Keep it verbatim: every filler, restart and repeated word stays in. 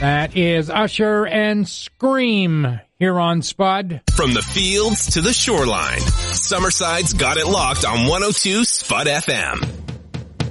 That is Usher and Scream here on Spud. From the fields to the shoreline, Summerside's got it locked on one oh two Spud F M.